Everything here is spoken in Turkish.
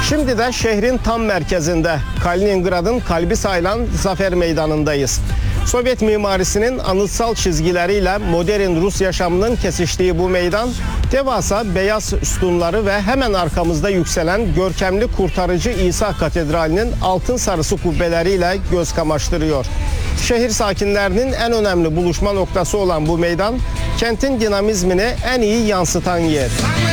Şimdi de şehrin tam merkezinde, Kaliningrad'ın kalbi sayılan Zafer Meydanı'ndayız. Sovyet mimarisinin anıtsal çizgileriyle modern Rus yaşamının kesiştiği bu meydan, devasa beyaz sütunları ve hemen arkamızda yükselen görkemli Kurtarıcı İsa Katedrali'nin altın sarısı kubbeleriyle göz kamaştırıyor. Şehir sakinlerinin en önemli buluşma noktası olan bu meydan, kentin dinamizmini en iyi yansıtan yer.